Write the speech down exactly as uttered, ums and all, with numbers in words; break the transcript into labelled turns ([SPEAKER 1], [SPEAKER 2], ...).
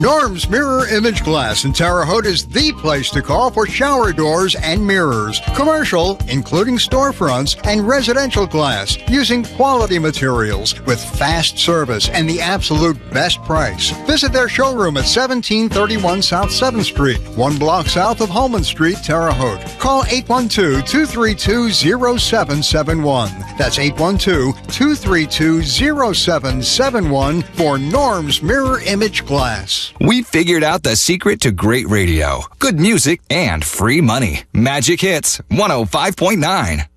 [SPEAKER 1] Norm's Mirror Image Glass in Terre Haute is the place to call for shower doors and mirrors. Commercial, including storefronts, and residential glass using quality materials with fast service and the absolute best price. Visit their showroom at seventeen thirty-one South seventh Street, one block south of Holman Street, Terre Haute. Call eight one two, two three two, zero seven seven one. That's eight one two, two three two, zero seven seven one for Norm's Mirror Image Glass.
[SPEAKER 2] We figured out the secret to great radio, good music, and free money. Magic Hits one oh five point nine.